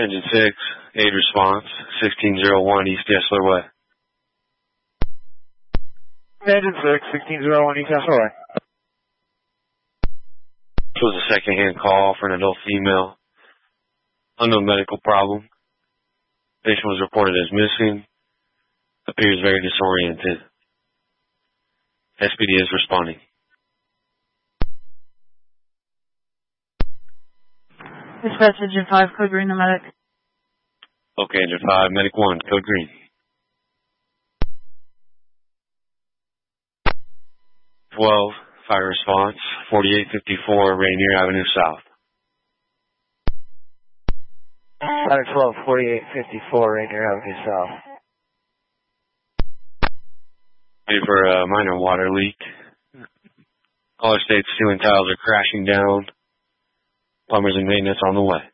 Engine 6, aid response, 1601 East Kessler Way. Engine 6, 1601 East Kessler Way. This was a second-hand call for an adult female. Unknown medical problem. Patient was reported as missing. Appears very disoriented. SPD is responding. Dispatch Engine 5, code green, the medic. Okay, Engine 5, medic 1, code green. Fire response, 4854 Rainier Avenue South. Ladder 12, 4854 Rainier Avenue South. Waiting for a minor water leak. Caller states ceiling tiles are crashing down. Plumbers and maintenance on the way.